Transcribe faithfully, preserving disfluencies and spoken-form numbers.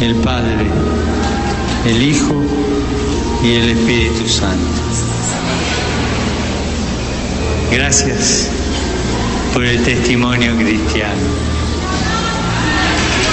el Padre, el Hijo y el Espíritu Santo. Gracias por el testimonio cristiano.